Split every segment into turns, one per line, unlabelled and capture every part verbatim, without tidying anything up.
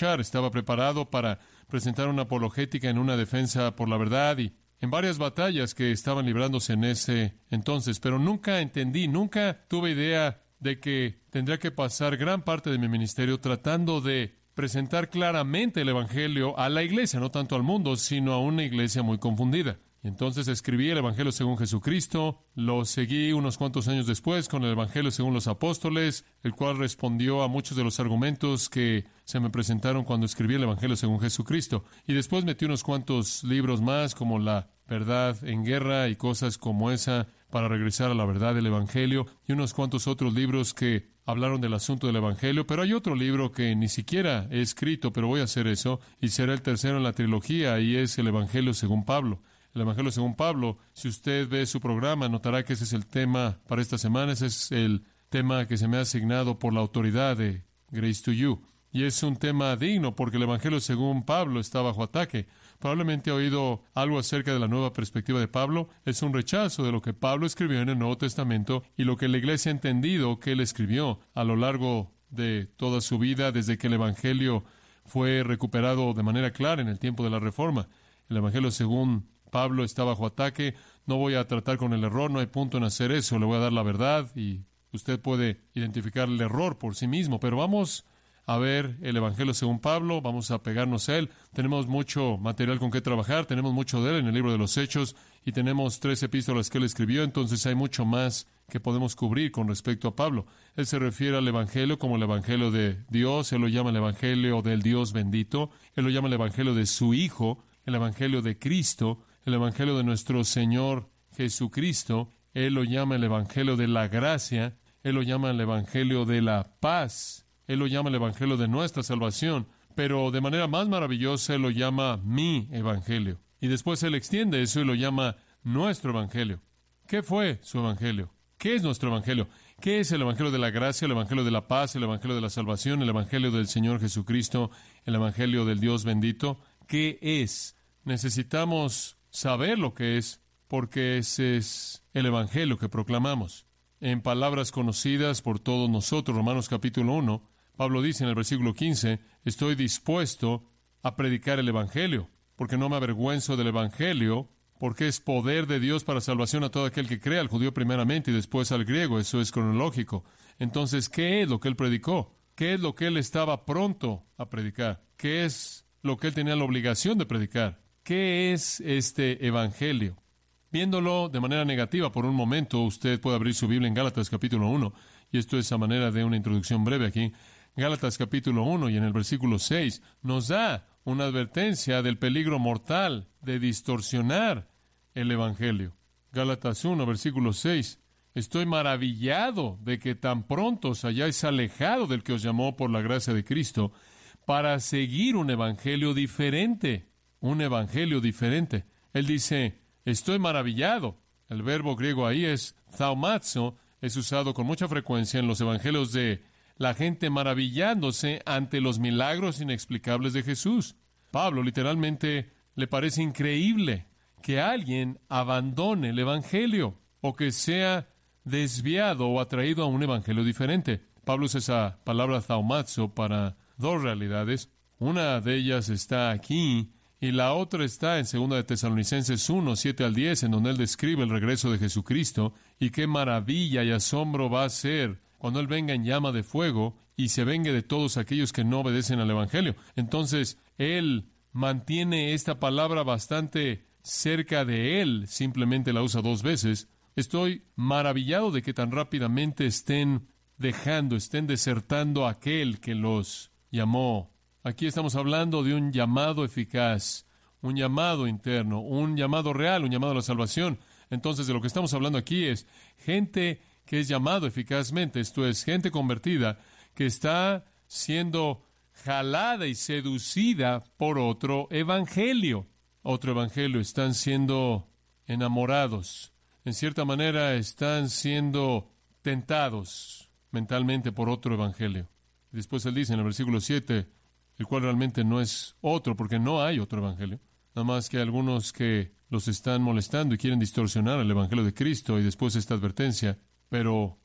luchar, estaba preparado para presentar una apologética en una defensa por la verdad y en varias batallas que estaban librándose en ese entonces, pero nunca entendí, nunca tuve idea de que tendría que pasar gran parte de mi ministerio tratando de presentar claramente el Evangelio a la iglesia, no tanto al mundo, sino a una iglesia muy confundida. Y entonces escribí el Evangelio según Jesucristo, lo seguí unos cuantos años después con el Evangelio según los apóstoles, el cual respondió a muchos de los argumentos que se me presentaron cuando escribí el Evangelio según Jesucristo. Y después metí unos cuantos libros más, como La Verdad en Guerra y cosas como esa, para regresar a la verdad del Evangelio, y unos cuantos otros libros que hablaron del asunto del Evangelio, pero hay otro libro que ni siquiera he escrito, pero voy a hacer eso, y será el tercero en la trilogía, y es el Evangelio según Pablo. El Evangelio según Pablo, si usted ve su programa, notará que ese es el tema para esta semana, ese es el tema que se me ha asignado por la autoridad de Grace to You. Y es un tema digno porque el Evangelio según Pablo está bajo ataque. Probablemente ha oído algo acerca de la nueva perspectiva de Pablo. Es un rechazo de lo que Pablo escribió en el Nuevo Testamento y lo que la iglesia ha entendido que él escribió a lo largo de toda su vida, desde que el Evangelio fue recuperado de manera clara en el tiempo de la Reforma. El Evangelio según Pablo está bajo ataque. No voy a tratar con el error, no hay punto en hacer eso. Le voy a dar la verdad y usted puede identificar el error por sí mismo. Pero vamos a ver el Evangelio según Pablo, vamos a pegarnos a él. Tenemos mucho material con que trabajar, tenemos mucho de él en el libro de los Hechos y tenemos tres epístolas que él escribió, entonces hay mucho más que podemos cubrir con respecto a Pablo. Él se refiere al Evangelio como el Evangelio de Dios, él lo llama el Evangelio del Dios bendito, él lo llama el Evangelio de su Hijo, el Evangelio de Cristo, el Evangelio de nuestro Señor Jesucristo, él lo llama el Evangelio de la gracia, él lo llama el Evangelio de la paz, él lo llama el Evangelio de nuestra salvación, pero de manera más maravillosa él lo llama mi Evangelio. Y después él extiende eso y lo llama nuestro Evangelio. ¿Qué fue su Evangelio? ¿Qué es nuestro Evangelio? ¿Qué es el Evangelio de la gracia, el Evangelio de la paz, el Evangelio de la salvación, el Evangelio del Señor Jesucristo, el Evangelio del Dios bendito? ¿Qué es? Necesitamos saber lo que es, porque ese es el Evangelio que proclamamos. En palabras conocidas por todos nosotros, Romanos capítulo uno, Pablo dice en el versículo quince, estoy dispuesto a predicar el Evangelio, porque no me avergüenzo del Evangelio, porque es poder de Dios para salvación a todo aquel que crea, al judío primeramente y después al griego. Eso es cronológico. Entonces, ¿qué es lo que él predicó? ¿Qué es lo que él estaba pronto a predicar? ¿Qué es lo que él tenía la obligación de predicar? ¿Qué es este Evangelio? Viéndolo de manera negativa por un momento, usted puede abrir su Biblia en Gálatas capítulo uno, y esto es a manera de una introducción breve aquí. Gálatas capítulo uno, y en el versículo seis, nos da una advertencia del peligro mortal de distorsionar el Evangelio. Gálatas uno, versículo seis, estoy maravillado de que tan pronto os hayáis alejado del que os llamó por la gracia de Cristo para seguir un Evangelio diferente. Un Evangelio diferente. Él dice, estoy maravillado. El verbo griego ahí es thaumazo, es usado con mucha frecuencia en los evangelios de la gente maravillándose ante los milagros inexplicables de Jesús. Pablo literalmente le parece increíble que alguien abandone el evangelio o que sea desviado o atraído a un evangelio diferente. Pablo usa esa palabra thaumazo para dos realidades. Una de ellas está aquí y la otra está en segunda de Tesalonicenses uno, siete al diez, en donde él describe el regreso de Jesucristo y qué maravilla y asombro va a ser cuando él venga en llama de fuego y se vengue de todos aquellos que no obedecen al evangelio. Entonces, él mantiene esta palabra bastante cerca de él, simplemente la usa dos veces. Estoy maravillado de que tan rápidamente estén dejando, estén desertando a aquel que los llamó. Aquí estamos hablando de un llamado eficaz, un llamado interno, un llamado real, un llamado a la salvación. Entonces, de lo que estamos hablando aquí es gente que es llamado eficazmente, esto es, gente convertida que está siendo jalada y seducida por otro evangelio. Otro evangelio, están siendo enamorados. En cierta manera, están siendo tentados mentalmente por otro evangelio. Después él dice en el versículo siete, el cual realmente no es otro, porque no hay otro evangelio. Nada más que algunos que los están molestando y quieren distorsionar el evangelio de Cristo, y después esta advertencia. Pero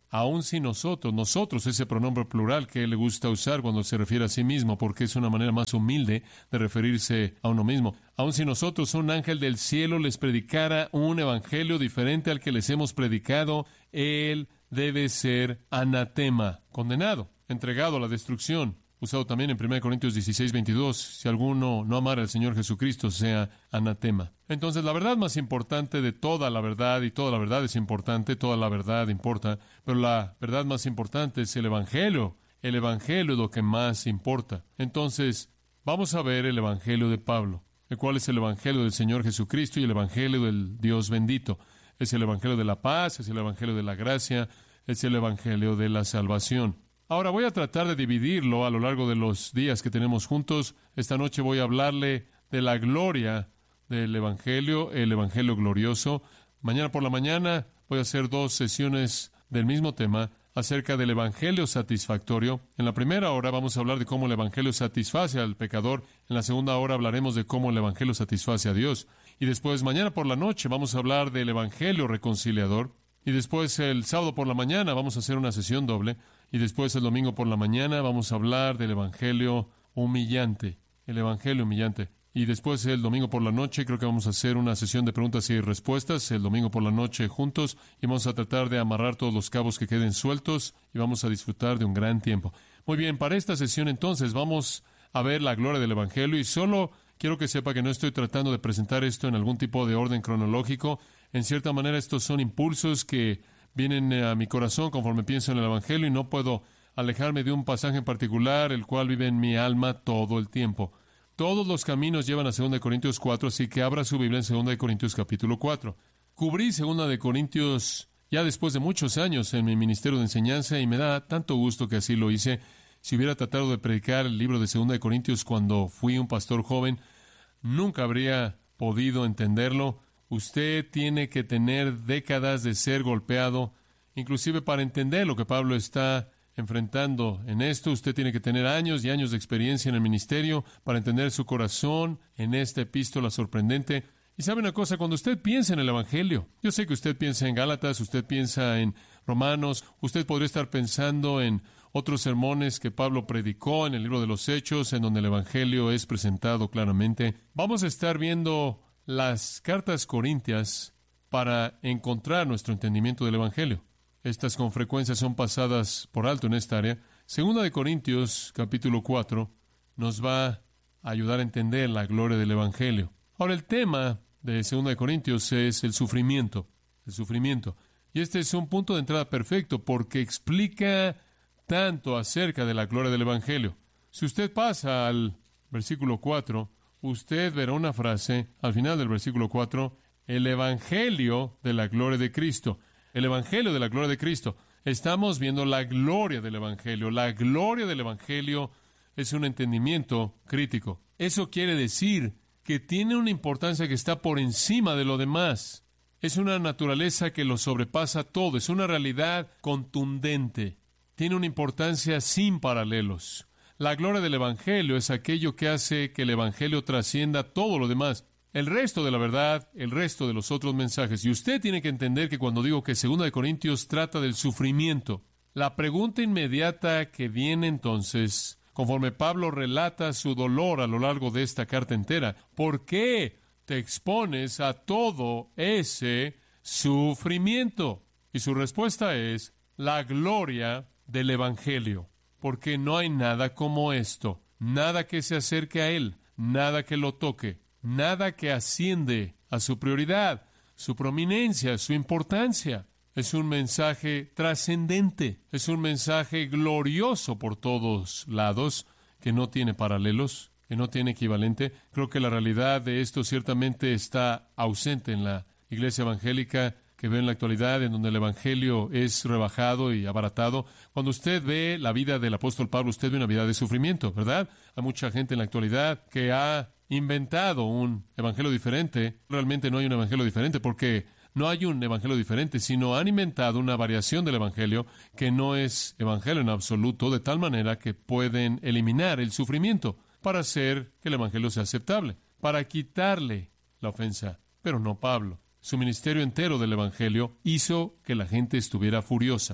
aun si nosotros, nosotros, ese pronombre plural que él le gusta usar cuando se refiere a sí mismo, porque es una manera más humilde de referirse a uno mismo. Aun si nosotros, un ángel del cielo, les predicara un evangelio diferente al que les hemos predicado, él debe ser anatema, condenado, entregado a la destrucción. Usado también en primera Corintios dieciséis, veintidós, si alguno no amara al Señor Jesucristo, sea anatema. Entonces, la verdad más importante de toda la verdad, y toda la verdad es importante, toda la verdad importa, pero la verdad más importante es el Evangelio. El Evangelio es lo que más importa. Entonces, vamos a ver el Evangelio de Pablo, el cual es el Evangelio del Señor Jesucristo y el Evangelio del Dios bendito. Es el Evangelio de la paz, es el Evangelio de la gracia, es el Evangelio de la salvación. Ahora voy a tratar de dividirlo a lo largo de los días que tenemos juntos. Esta noche voy a hablarle de la gloria del Evangelio, el Evangelio glorioso. Mañana por la mañana voy a hacer dos sesiones del mismo tema acerca del Evangelio satisfactorio. En la primera hora vamos a hablar de cómo el Evangelio satisface al pecador. En la segunda hora hablaremos de cómo el Evangelio satisface a Dios. Y después, mañana por la noche, vamos a hablar del Evangelio reconciliador. Y después, el sábado por la mañana, vamos a hacer una sesión doble. Y después, el domingo por la mañana, vamos a hablar del Evangelio humillante. El Evangelio humillante. Y después, el domingo por la noche, creo que vamos a hacer una sesión de preguntas y respuestas. El domingo por la noche juntos. Y vamos a tratar de amarrar todos los cabos que queden sueltos. Y vamos a disfrutar de un gran tiempo. Muy bien, para esta sesión entonces, vamos a ver la gloria del Evangelio. Y solo quiero que sepa que no estoy tratando de presentar esto en algún tipo de orden cronológico. En cierta manera, estos son impulsos que vienen a mi corazón conforme pienso en el Evangelio y no puedo alejarme de un pasaje en particular, el cual vive en mi alma todo el tiempo. Todos los caminos llevan a segunda de Corintios cuatro, así que abra su Biblia en segunda de Corintios capítulo cuatro. Cubrí segunda de Corintios ya después de muchos años en mi ministerio de enseñanza y me da tanto gusto que así lo hice. Si hubiera tratado de predicar el libro de segunda de Corintios cuando fui un pastor joven, nunca habría podido entenderlo. Usted tiene que tener décadas de ser golpeado, inclusive para entender lo que Pablo está enfrentando en esto. Usted tiene que tener años y años de experiencia en el ministerio para entender su corazón en esta epístola sorprendente. Y sabe una cosa, cuando usted piensa en el Evangelio, yo sé que usted piensa en Gálatas, usted piensa en Romanos, usted podría estar pensando en otros sermones que Pablo predicó en el libro de los Hechos, en donde el Evangelio es presentado claramente. Vamos a estar viendo las cartas corintias para encontrar nuestro entendimiento del Evangelio. Estas con frecuencia son pasadas por alto en esta área. Segunda de Corintios, capítulo cuatro, nos va a ayudar a entender la gloria del Evangelio. Ahora, el tema de Segunda de Corintios es el sufrimiento. El sufrimiento. Y este es un punto de entrada perfecto porque explica tanto acerca de la gloria del Evangelio. Si usted pasa al versículo cuatro, usted verá una frase al final del versículo cuatro, el Evangelio de la gloria de Cristo. El Evangelio de la gloria de Cristo. Estamos viendo la gloria del Evangelio. La gloria del Evangelio es un entendimiento crítico. Eso quiere decir que tiene una importancia que está por encima de lo demás. Es una naturaleza que lo sobrepasa todo. Es una realidad contundente. Tiene una importancia sin paralelos. La gloria del Evangelio es aquello que hace que el Evangelio trascienda todo lo demás. El resto de la verdad, el resto de los otros mensajes. Y usted tiene que entender que cuando digo que segunda de Corintios trata del sufrimiento, la pregunta inmediata que viene entonces, conforme Pablo relata su dolor a lo largo de esta carta entera, ¿por qué te expones a todo ese sufrimiento? Y su respuesta es la gloria del Evangelio. Porque no hay nada como esto, nada que se acerque a él, nada que lo toque, nada que asciende a su prioridad, su prominencia, su importancia. Es un mensaje trascendente, es un mensaje glorioso por todos lados, que no tiene paralelos, que no tiene equivalente. Creo que la realidad de esto ciertamente está ausente en la iglesia evangélica que ve en la actualidad, en donde el Evangelio es rebajado y abaratado. Cuando usted ve la vida del apóstol Pablo, usted ve una vida de sufrimiento, ¿verdad? Hay mucha gente en la actualidad que ha inventado un evangelio diferente. Realmente no hay un evangelio diferente porque no hay un evangelio diferente, sino han inventado una variación del evangelio que no es evangelio en absoluto, de tal manera que pueden eliminar el sufrimiento para hacer que el evangelio sea aceptable, para quitarle la ofensa. Pero no Pablo. Su ministerio entero del evangelio hizo que la gente estuviera furiosa,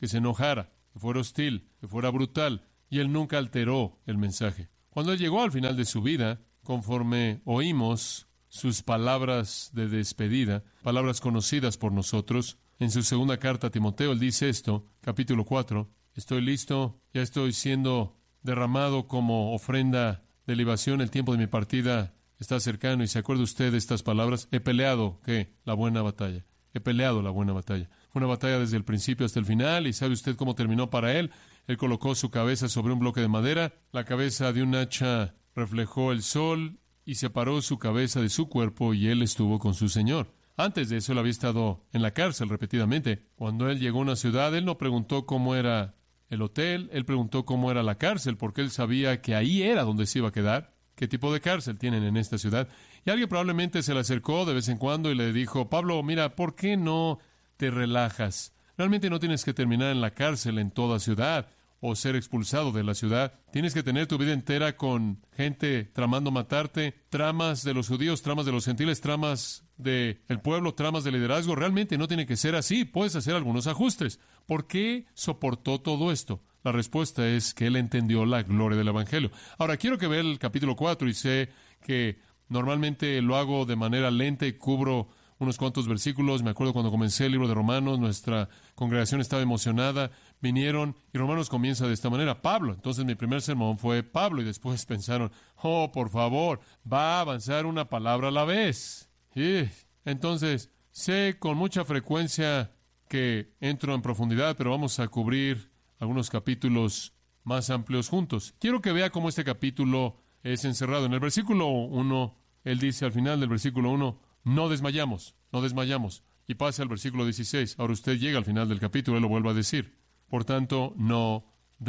que se enojara, que fuera hostil, que fuera brutal, y él nunca alteró el mensaje. Cuando él llegó al final de su vida, conforme oímos sus palabras de despedida, palabras conocidas por nosotros, en su segunda carta a Timoteo, él dice esto, capítulo cuatro, estoy listo, ya estoy siendo derramado como ofrenda de libación, el tiempo de mi partida está cercano, y se acuerda usted de estas palabras, he peleado, ¿qué? La buena batalla, he peleado la buena batalla. Fue una batalla desde el principio hasta el final, y ¿sabe usted cómo terminó para él? Él colocó su cabeza sobre un bloque de madera, la cabeza de un hacha reflejó el sol, y separó su cabeza de su cuerpo, y él estuvo con su Señor. Antes de eso, él había estado en la cárcel repetidamente. Cuando él llegó a una ciudad, él no preguntó cómo era el hotel, él preguntó cómo era la cárcel, porque él sabía que ahí era donde se iba a quedar. ¿Qué tipo de cárcel tienen en esta ciudad? Y alguien probablemente se le acercó de vez en cuando y le dijo, Pablo, mira, ¿por qué no te relajas? Realmente no tienes que terminar en la cárcel en toda ciudad o ser expulsado de la ciudad. Tienes que tener tu vida entera con gente tramando matarte, tramas de los judíos, tramas de los gentiles, tramas del pueblo, tramas de liderazgo. Realmente no tiene que ser así. Puedes hacer algunos ajustes. ¿Por qué soportó todo esto? La respuesta es que él entendió la gloria del Evangelio. Ahora, quiero que vea el capítulo cuatro, y sé que normalmente lo hago de manera lenta y cubro unos cuantos versículos. Me acuerdo cuando comencé el libro de Romanos, nuestra congregación estaba emocionada, vinieron, y Romanos comienza de esta manera, Pablo. Entonces mi primer sermón fue Pablo, y después pensaron, oh, por favor, va a avanzar una palabra a la vez. Y entonces, sé con mucha frecuencia que entro en profundidad, pero vamos a cubrir algunos capítulos más amplios juntos. Quiero que vea cómo este capítulo es encerrado. En el versículo uno, él dice al final del versículo uno, no desmayamos, no desmayamos. Y pasa al versículo dieciséis. Ahora usted llega al final del capítulo y lo vuelve a decir. Por tanto, no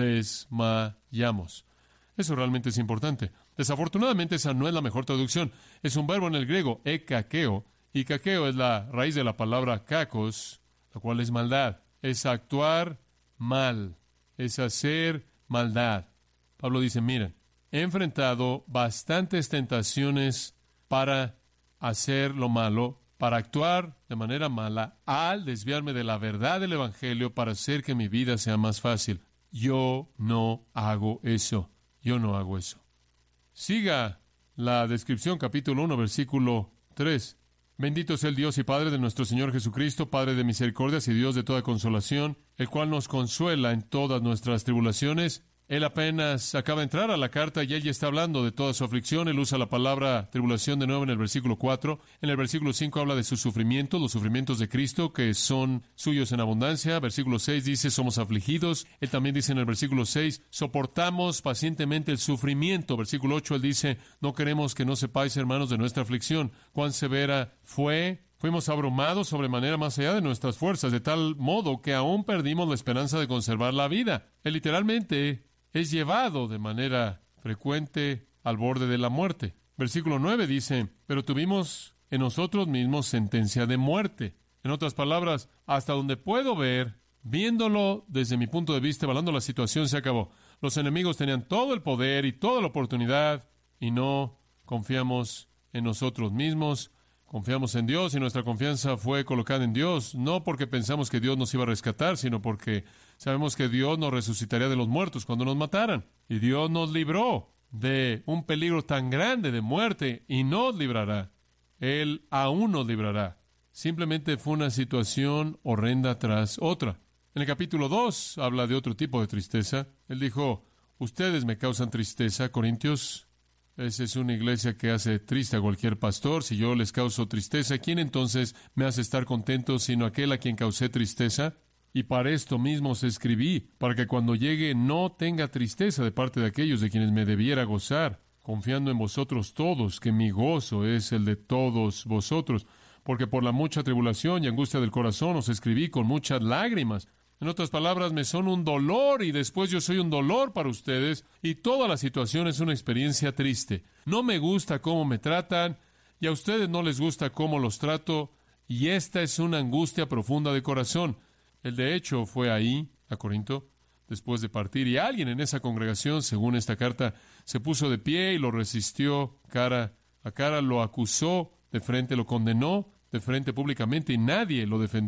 desmayamos. Eso realmente es importante. Desafortunadamente, esa no es la mejor traducción. Es un verbo en el griego, ekakeo, y kakeo es la raíz de la palabra kakos, la cual es maldad. Es actuar mal, es hacer maldad. Pablo dice, miren, he enfrentado bastantes tentaciones para hacer lo malo, para actuar de manera mala, al desviarme de la verdad del Evangelio para hacer que mi vida sea más fácil. Yo no hago eso. Yo no hago eso. Siga la descripción, capítulo uno, versículo tres. Bendito sea el Dios y Padre de nuestro Señor Jesucristo, Padre de misericordias y Dios de toda consolación, el cual nos consuela en todas nuestras tribulaciones. Él apenas acaba de entrar a la carta y él ya está hablando de toda su aflicción. Él usa la palabra tribulación de nuevo en el versículo cuatro. En el versículo cinco habla de sus sufrimientos, los sufrimientos de Cristo, que son suyos en abundancia. Versículo seis dice, somos afligidos. Él también dice en el versículo seis, soportamos pacientemente el sufrimiento. Versículo ocho, él dice, no queremos que no sepáis, hermanos, de nuestra aflicción, cuán severa fue. Fuimos abrumados sobremanera más allá de nuestras fuerzas, de tal modo que aún perdimos la esperanza de conservar la vida. Él literalmente es llevado de manera frecuente al borde de la muerte. Versículo nueve dice, pero tuvimos en nosotros mismos sentencia de muerte. En otras palabras, hasta donde puedo ver, viéndolo desde mi punto de vista, evaluando la situación, se acabó. Los enemigos tenían todo el poder y toda la oportunidad, y no confiamos en nosotros mismos. Confiamos en Dios, y nuestra confianza fue colocada en Dios, no porque pensamos que Dios nos iba a rescatar, sino porque sabemos que Dios nos resucitaría de los muertos cuando nos mataran. Y Dios nos libró de un peligro tan grande de muerte, y nos librará. Él aún nos librará. Simplemente fue una situación horrenda tras otra. En el capítulo dos habla de otro tipo de tristeza. Él dijo, ustedes me causan tristeza, Corintios. Esa es una iglesia que hace triste a cualquier pastor. Si yo les causo tristeza, ¿quién entonces me hace estar contento sino aquel a quien causé tristeza? Y para esto mismo os escribí, para que cuando llegue no tenga tristeza de parte de aquellos de quienes me debiera gozar, confiando en vosotros todos, que mi gozo es el de todos vosotros, porque por la mucha tribulación y angustia del corazón os escribí con muchas lágrimas. En otras palabras, me son un dolor y después yo soy un dolor para ustedes, y toda la situación es una experiencia triste. No me gusta cómo me tratan, y a ustedes no les gusta cómo los trato, y esta es una angustia profunda de corazón. Él de hecho fue ahí, a Corinto, después de partir, y alguien en esa congregación, según esta carta, se puso de pie y lo resistió cara a cara, lo acusó de frente, lo condenó de frente públicamente, y nadie lo defendió.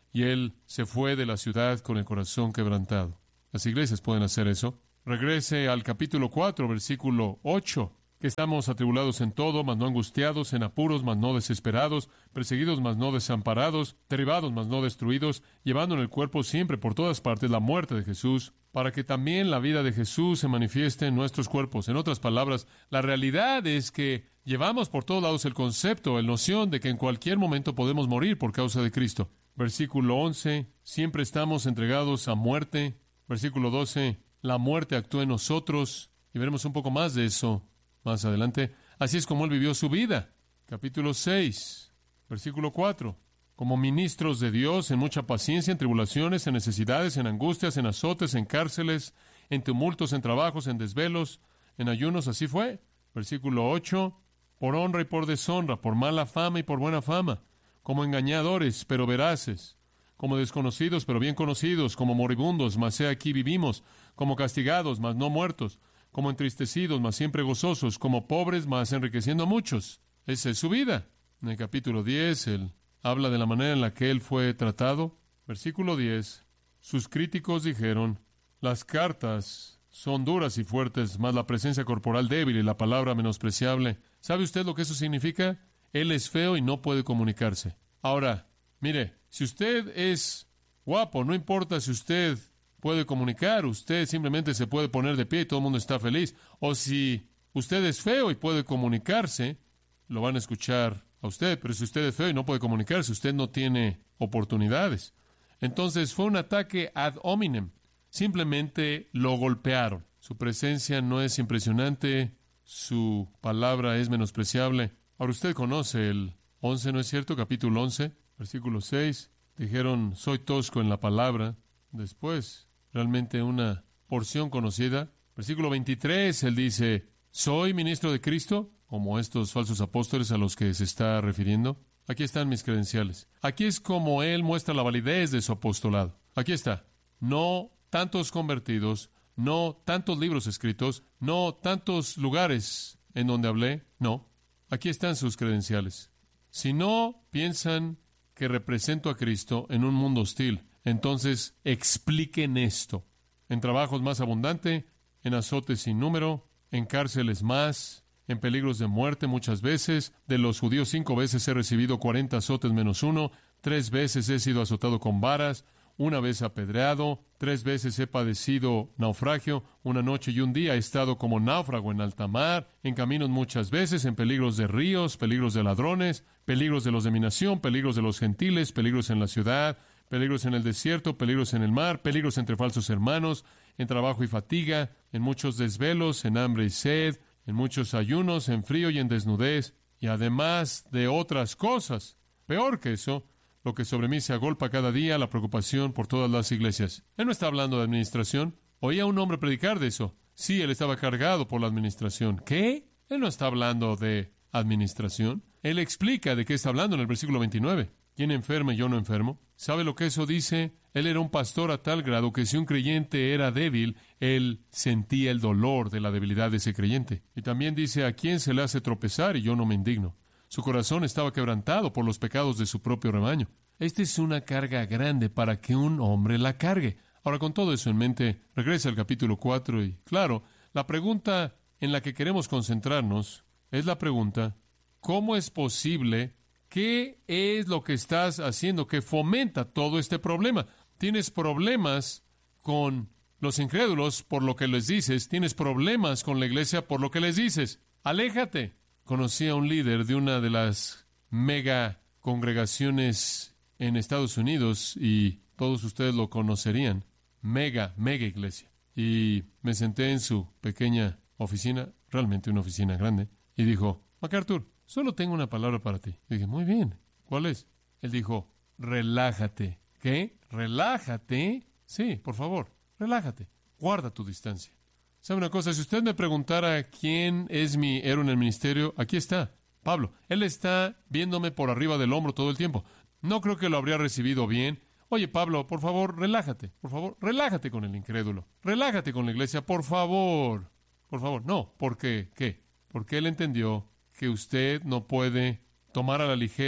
y él se fue de la ciudad con el corazón quebrantado. Las iglesias pueden hacer eso. Regrese al capítulo cuatro, versículo ocho, que estamos atribulados en todo, mas no angustiados, en apuros, mas no desesperados, perseguidos, mas no desamparados, derribados, mas no destruidos, llevando en el cuerpo siempre por todas partes la muerte de Jesús, para que también la vida de Jesús se manifieste en nuestros cuerpos. En otras palabras, la realidad es que llevamos por todos lados el concepto, la noción de que en cualquier momento podemos morir por causa de Cristo. Versículo once, siempre estamos entregados a muerte. Versículo doce, la muerte actúa en nosotros, y veremos un poco más de eso más adelante. Así es como él vivió su vida. Capítulo seis, versículo cuatro. Como ministros de Dios, en mucha paciencia, en tribulaciones, en necesidades, en angustias, en azotes, en cárceles, en tumultos, en trabajos, en desvelos, en ayunos, así fue. Versículo ocho. Por honra y por deshonra, por mala fama y por buena fama, como engañadores, pero veraces, como desconocidos, pero bien conocidos, como moribundos, mas he aquí vivimos, como castigados, mas no muertos, como entristecidos, mas siempre gozosos, como pobres, mas enriqueciendo a muchos. Esa es su vida. En el capítulo diez, él habla de la manera en la que él fue tratado. Versículo diez. Sus críticos dijeron, las cartas son duras y fuertes, mas la presencia corporal débil y la palabra menospreciable. ¿Sabe usted lo que eso significa? Él es feo y no puede comunicarse. Ahora, mire, si usted es guapo, no importa si usted puede comunicar, usted simplemente se puede poner de pie y todo el mundo está feliz. O si usted es feo y puede comunicarse, lo van a escuchar a usted. Pero si usted es feo y no puede comunicarse, usted no tiene oportunidades. Entonces fue un ataque ad hominem. Simplemente lo golpearon. Su presencia no es impresionante, su palabra es menospreciable. Ahora usted conoce el once, ¿no es cierto? Capítulo once, versículo seis. Dijeron, soy tosco en la palabra. Después, realmente una porción conocida. Versículo veintitrés, él dice, ¿soy ministro de Cristo? Como estos falsos apóstoles a los que se está refiriendo. Aquí están mis credenciales. Aquí es como él muestra la validez de su apostolado. Aquí está. No tantos convertidos, no tantos libros escritos, no tantos lugares en donde hablé. No. Aquí están sus credenciales. Si no piensan que represento a Cristo en un mundo hostil, entonces expliquen esto. En trabajos más abundante, en azotes sin número, en cárceles más, en peligros de muerte muchas veces. De los judíos cinco veces he recibido cuarenta azotes menos uno. Tres veces he sido azotado con varas. Una vez apedreado. Tres veces he padecido naufragio. Una noche y un día he estado como náufrago en alta mar. En caminos muchas veces, en peligros de ríos, peligros de ladrones, peligros de los de mi nación, peligros de los gentiles, peligros en la ciudad, peligros en el desierto, peligros en el mar, peligros entre falsos hermanos, en trabajo y fatiga, en muchos desvelos, en hambre y sed, en muchos ayunos, en frío y en desnudez, y además de otras cosas. Peor que eso, lo que sobre mí se agolpa cada día, la preocupación por todas las iglesias. Él no está hablando de administración. Oía a un hombre predicar de eso. Sí, él estaba cargado por la administración. ¿Qué? Él no está hablando de administración. Él explica de qué está hablando en el versículo veintinueve. ¿Quién enferma y yo no enfermo? ¿Sabe lo que eso dice? Él era un pastor a tal grado que si un creyente era débil, él sentía el dolor de la debilidad de ese creyente. Y también dice, ¿a quién se le hace tropezar y yo no me indigno? Su corazón estaba quebrantado por los pecados de su propio rebaño. Esta es una carga grande para que un hombre la cargue. Ahora, con todo eso en mente, regresa al capítulo cuatro y, claro, la pregunta en la que queremos concentrarnos es la pregunta, ¿cómo es posible? ¿Qué es lo que estás haciendo que fomenta todo este problema? Tienes problemas con los incrédulos por lo que les dices. Tienes problemas con la iglesia por lo que les dices. Aléjate. Conocí a un líder de una de las mega congregaciones en Estados Unidos y todos ustedes lo conocerían. Mega, mega iglesia. Y me senté en su pequeña oficina, realmente una oficina grande, y dijo, MacArthur, solo tengo una palabra para ti. Y dije, muy bien, ¿cuál es? Él dijo, relájate. ¿Qué? ¿Relájate? Sí, por favor, relájate. Guarda tu distancia. ¿Sabe una cosa? Si usted me preguntara quién es mi héroe en el ministerio, aquí está, Pablo. Él está viéndome por arriba del hombro todo el tiempo. No creo que lo habría recibido bien. Oye, Pablo, por favor, relájate. Por favor, relájate con el incrédulo. Relájate con la iglesia, por favor. Por favor, no. ¿Por qué? ¿Qué? Porque él entendió que usted no puede tomar a la ligera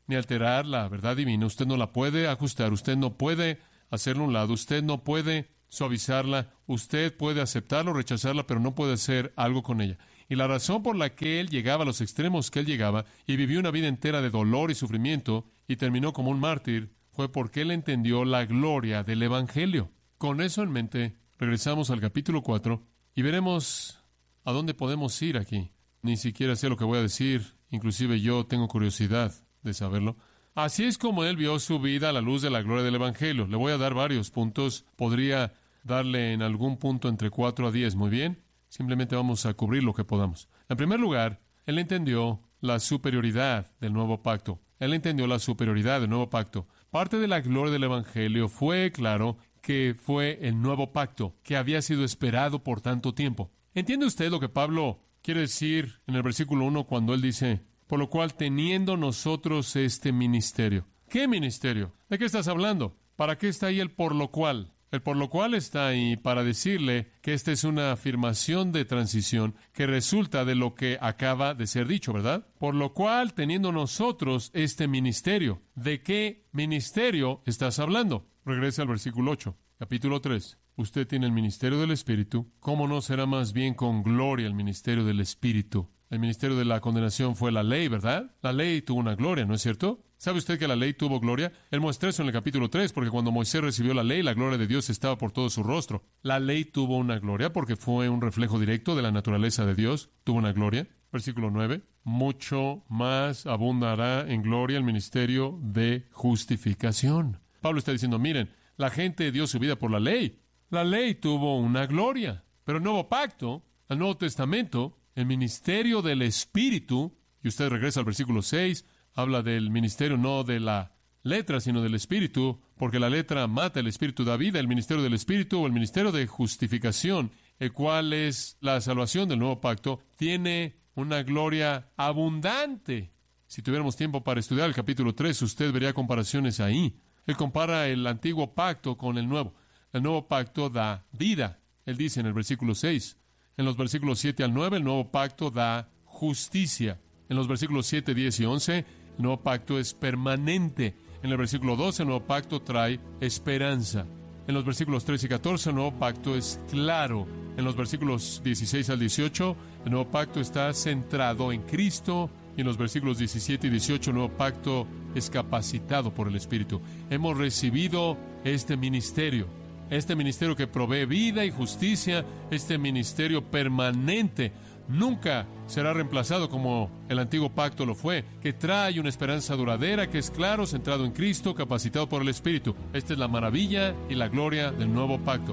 ni alterar la verdad divina. Usted no la puede ajustar, usted no puede hacerla a un lado, usted no puede suavizarla, usted puede aceptarla o rechazarla, pero no puede hacer algo con ella. Y la razón por la que él llegaba a los extremos que él llegaba y vivió una vida entera de dolor y sufrimiento y terminó como un mártir fue porque él entendió la gloria del Evangelio. Con eso en mente, regresamos al capítulo cuatro y veremos a dónde podemos ir aquí. Ni siquiera sé lo que voy a decir, inclusive yo tengo curiosidad de saberlo. Así es como él vio su vida a la luz de la gloria del Evangelio. Le voy a dar varios puntos. Podría darle en algún punto entre cuatro a diez. Muy bien. Simplemente vamos a cubrir lo que podamos. En primer lugar, él entendió la superioridad del nuevo pacto. Él entendió la superioridad del nuevo pacto. Parte de la gloria del Evangelio fue, claro, que fue el nuevo pacto, que había sido esperado por tanto tiempo. ¿Entiende usted lo que Pablo quiere decir en el versículo uno cuando él dice, por lo cual teniendo nosotros este ministerio? ¿Qué ministerio? ¿De qué estás hablando? ¿Para qué está ahí el por lo cual? El por lo cual está ahí para decirle que esta es una afirmación de transición que resulta de lo que acaba de ser dicho, ¿verdad? Por lo cual, teniendo nosotros este ministerio. ¿De qué ministerio estás hablando? Regresa al versículo ocho, capítulo tres. Usted tiene el ministerio del Espíritu. ¿Cómo no será más bien con gloria el ministerio del Espíritu? El ministerio de la condenación fue la ley, ¿verdad? La ley tuvo una gloria, ¿no es cierto? ¿Sabe usted que la ley tuvo gloria? Él muestra eso en el capítulo tres, porque cuando Moisés recibió la ley, la gloria de Dios estaba por todo su rostro. La ley tuvo una gloria porque fue un reflejo directo de la naturaleza de Dios. Tuvo una gloria. Versículo nueve. Mucho más abundará en gloria el ministerio de justificación. Pablo está diciendo, miren, la gente dio su vida por la ley. La ley tuvo una gloria. Pero el nuevo pacto, el Nuevo Testamento, el ministerio del Espíritu, y usted regresa al versículo seis, habla del ministerio no de la letra, sino del Espíritu, porque la letra mata, el Espíritu da vida. El ministerio del Espíritu o el ministerio de justificación, el cual es la salvación del nuevo pacto, tiene una gloria abundante. Si tuviéramos tiempo para estudiar el capítulo tres, usted vería comparaciones ahí. Él compara el antiguo pacto con el nuevo. El nuevo pacto da vida. Él dice en el versículo seis. En los versículos siete al nueve, el nuevo pacto da justicia. En los versículos siete, diez y once, el nuevo pacto es permanente. En el versículo doce, el nuevo pacto trae esperanza. En los versículos trece y catorce, el nuevo pacto es claro. En los versículos dieciséis al dieciocho, el nuevo pacto está centrado en Cristo. Y en los versículos diecisiete y dieciocho, el nuevo pacto es capacitado por el Espíritu. Hemos recibido este ministerio. Este ministerio que provee vida y justicia, este ministerio permanente, nunca será reemplazado como el antiguo pacto lo fue, que trae una esperanza duradera, que es claro, centrado en Cristo, capacitado por el Espíritu. Esta es la maravilla y la gloria del nuevo pacto.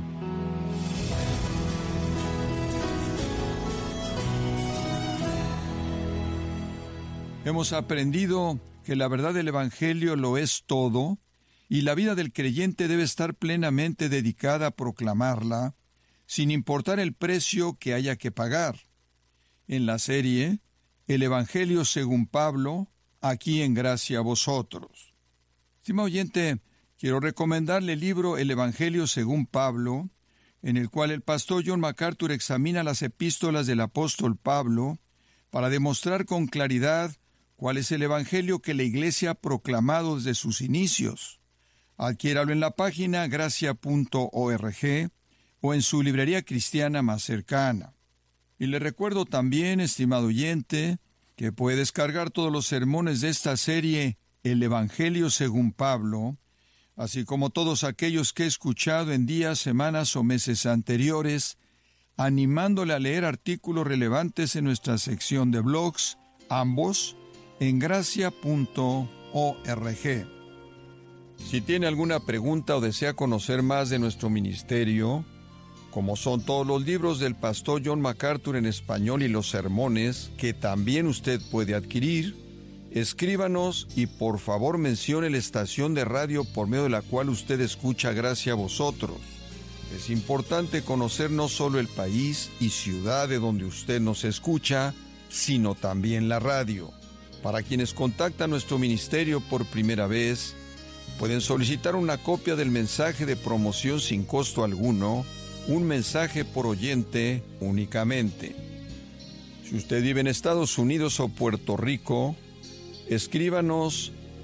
Hemos aprendido que la verdad del Evangelio lo es todo, y la vida del creyente debe estar plenamente dedicada a proclamarla, sin importar el precio que haya que pagar. En la serie, El Evangelio según Pablo, aquí en Gracia a Vosotros. Estimado oyente, quiero recomendarle el libro El Evangelio según Pablo, en el cual el pastor John MacArthur examina las epístolas del apóstol Pablo para demostrar con claridad cuál es el Evangelio que la Iglesia ha proclamado desde sus inicios. Adquiéralo en la página gracia punto org o en su librería cristiana más cercana. Y le recuerdo también, estimado oyente, que puede descargar todos los sermones de esta serie, El Evangelio según Pablo, así como todos aquellos que he escuchado en días, semanas o meses anteriores, animándole a leer artículos relevantes en nuestra sección de blogs, ambos en gracia punto org. Si tiene alguna pregunta o desea conocer más de nuestro ministerio, como son todos los libros del pastor John MacArthur en español y los sermones, que también usted puede adquirir, escríbanos y por favor mencione la estación de radio por medio de la cual usted escucha Gracia a Vosotros. Es importante conocer no solo el país y ciudad de donde usted nos escucha, sino también la radio. Para quienes contactan nuestro ministerio por primera vez, pueden solicitar una copia del mensaje de promoción sin costo alguno, un mensaje por oyente únicamente. Si usted vive en Estados Unidos o Puerto Rico, escríbanos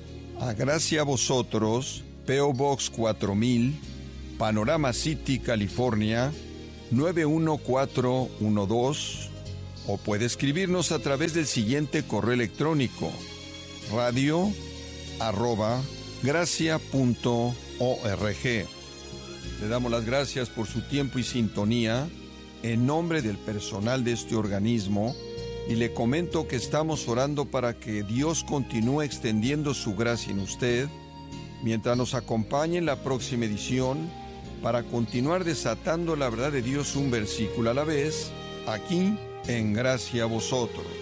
A Gracia a Vosotros, P O Box cuatro mil, Panorama City, California, nueve uno cuatro uno dos, o puede escribirnos a través del siguiente correo electrónico: radio arroba gracia punto org. Le damos las gracias por su tiempo y sintonía en nombre del personal de este organismo, y le comento que estamos orando para que Dios continúe extendiendo su gracia en usted mientras nos acompañe en la próxima edición para continuar desatando la verdad de Dios un versículo a la vez, aquí en Gracia a Vosotros.